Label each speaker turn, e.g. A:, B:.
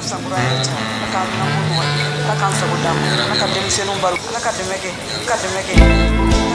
A: sankura yɛrɛ cɛ ala k'an na ko nɔgɔya ala k'an sago d'an ma ala ka denmisɛnninw balo ala ka dɛmɛ kɛ